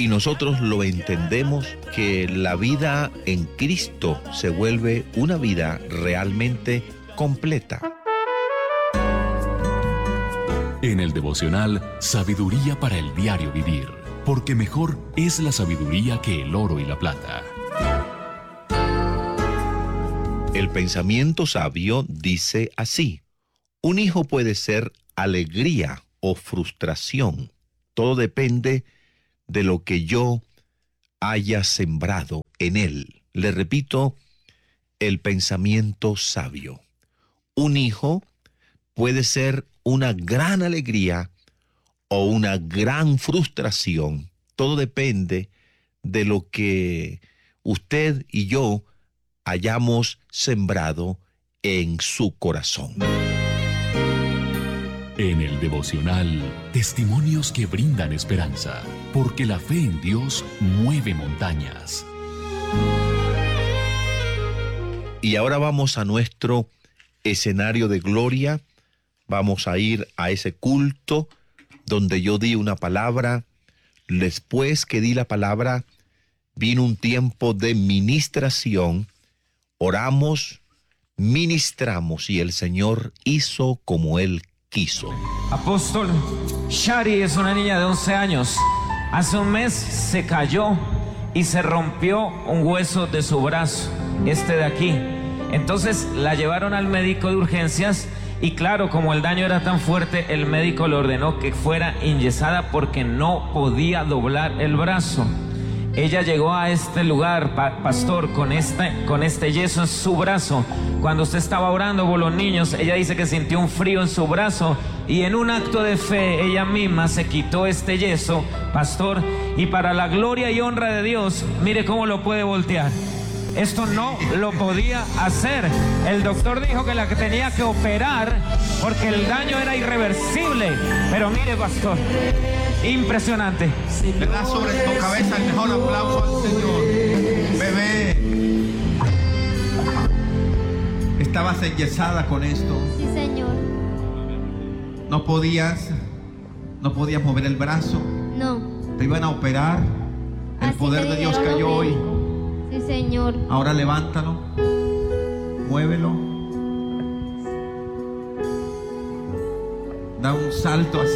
y nosotros lo entendemos, que la vida en Cristo se vuelve una vida realmente completa. En el devocional Sabiduría para el diario vivir, porque mejor es la sabiduría que el oro y la plata. El pensamiento sabio dice así: un hijo puede ser alegría o frustración. Todo depende de lo que yo haya sembrado en él. Le repito, el pensamiento sabio. Un hijo puede ser una gran alegría o una gran frustración. Todo depende de lo que usted y yo hayamos sembrado en su corazón. En el devocional, testimonios que brindan esperanza, porque la fe en Dios mueve montañas. Y ahora vamos a nuestro escenario de gloria. Vamos a ir a ese culto donde yo di una palabra. Después que di la palabra, vino un tiempo de ministración. Oramos, ministramos y el Señor hizo como Él quiso. Apóstol, Shari es una niña de 11 años. Hace un mes se cayó y se rompió un hueso de su brazo, este de aquí. Entonces la llevaron al médico de urgencias y claro, como el daño era tan fuerte, el médico le ordenó que fuera enyesada porque no podía doblar el brazo. Ella llegó a este lugar, pastor, con este yeso en su brazo. Cuando usted estaba orando por los niños, ella dice que sintió un frío en su brazo y en un acto de fe ella misma se quitó este yeso, pastor, y para la gloria y honra de Dios, mire cómo lo puede voltear. Esto no lo podía hacer. El doctor dijo que la que tenía que operar porque el daño era irreversible. Pero mire, pastor, impresionante. Le da sobre tu cabeza el mejor aplauso al Señor. Bebé, estabas enyesada con esto. Sí, Señor. No podías mover el brazo. No. Te iban a operar. El Así poder me de Dios dijeron cayó a mí. hoy. Sí, Señor. Ahora levántalo, muévelo, da un salto así.